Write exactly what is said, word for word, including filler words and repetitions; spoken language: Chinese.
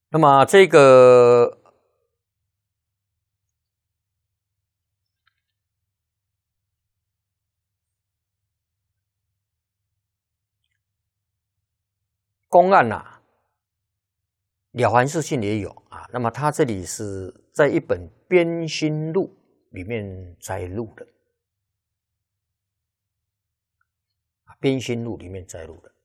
那么这个公案啊，了凡四训也有啊。那么他这里是在一本《编心录》里面摘录的，《编心录》里面摘录的。